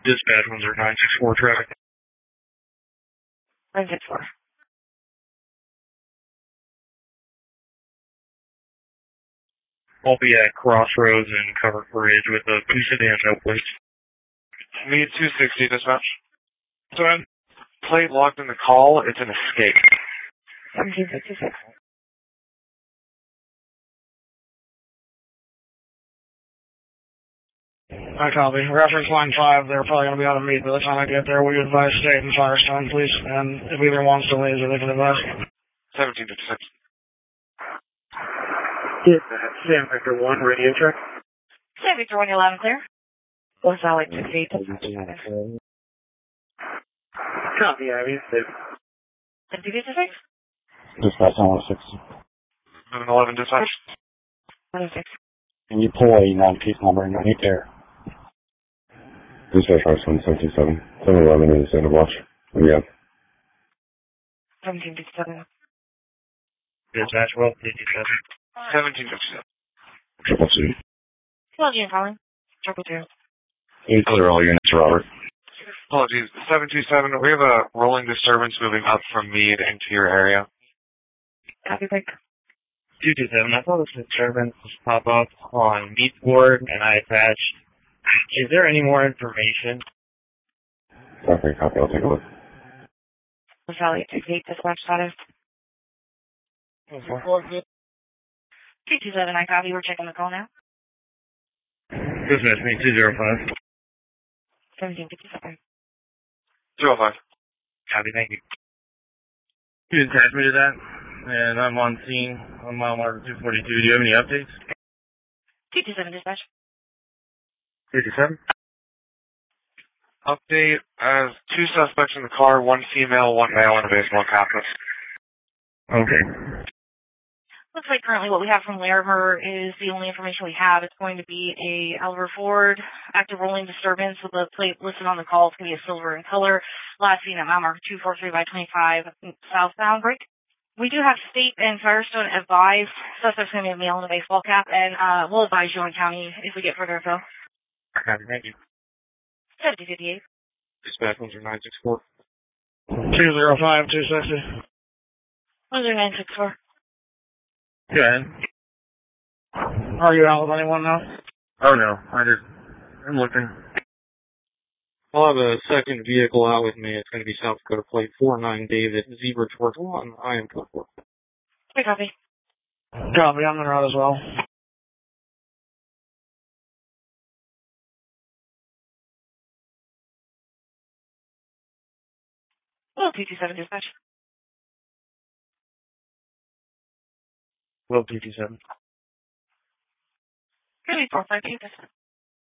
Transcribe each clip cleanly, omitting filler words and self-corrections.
Dispatch 10964 traffic. 964. I'll be at Crossroads and Covered Bridge with a police sedan, no plates. Need 260 dispatch. So I have plate locked in the call. It's an escape. 1756. I copy. Reference line 5, they're probably going to be on a meet by the time I get there. We advise State and Firestone, please. And if either wants to leave, they can advise. 1756. Sam Victor 1, radio check. Sam Victor 1, you're loud and clear. Los Valley 68. Copy, Abby. 1756. Dispatch 106. 711 dispatch. 106. Can you pull a non-case number and right there? Dispatch 1777. 711 is end of watch. Yeah. 1757. Dispatch 1257. 1757. Triple C. Hello, Gene calling. Triple two. You clear all units, Robert. Apologies. 727. We have a rolling disturbance moving up from Meade into your area. Copy, break. 227. I saw this disturbance pop up on Beatport, and I attached. Is there any more information? Okay, copy. I'll take a look. Los Valley 68, dispatch status. 227, I copy. We're checking the call now. Dispatch me 205. 1757. 205. Copy, thank you. You attached me to that, and I'm on scene on mile marker 242. Do you have any updates? 227, dispatch. 227. Update as 2 suspects in the car, 1 female, 1 male, and a baseball cap. Okay. Looks like currently what we have from Larimer is the only information we have. It's going to be a Oliver Ford active rolling disturbance with the plate listed on the call. It's going to be a silver in color. Last seen at mile marker 243 by 25 southbound break. We do have State and Firestone advise. Suspect's going to be a male in a baseball cap, and we'll advise you on county if we get further info. Copy, thank you. 1758. Dispatch 10964. 205, 260. 10964. Go ahead. Are you out with anyone now? Oh no, I'm looking. I'll have a second vehicle out with me. It's going to be South Dakota plate 49 David, Zebra Torque 1. I am code 4. Okay, copy. Copy, I'm en route as well. Well, 227, dispatch. Will 227. Good, 452, dispatch.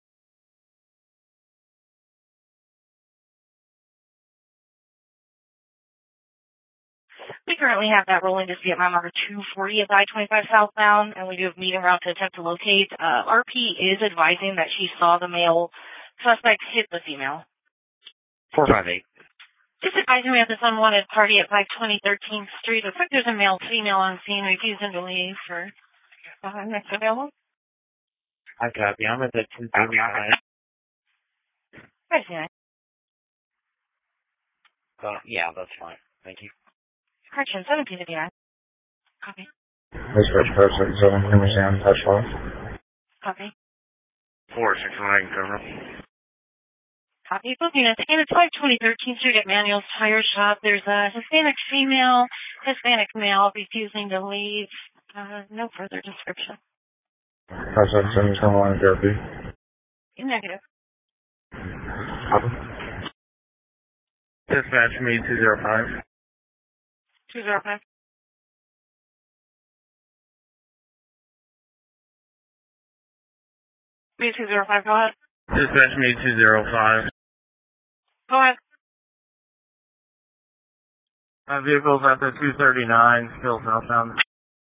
We currently have that rolling to see at mile marker 240 at I-25 southbound, and we do have meeting route to attempt to locate. RP is advising that she saw the male suspect hit the female. 458. Just advising we have this unwanted party at 520 13th Street. Looks like there's a male female on scene refusing to leave for next available. I copy. I'm at the 239. I see that. Yeah, that's fine. Thank you. Correction, 1759. Copy. Dispatch 577. Number Sam, touch off. Copy. 469, Colonel. Copy. Both units. And it's 520 13th Street at Manuel's Tire Shop. There's a Hispanic female, Hispanic male refusing to leave. No further description. 577, turn line therapy. Negative. Copy. Dispatch me 205. 205. Me 205, go ahead. Dispatch me 205. Go ahead. My vehicle's at the 239, still southbound.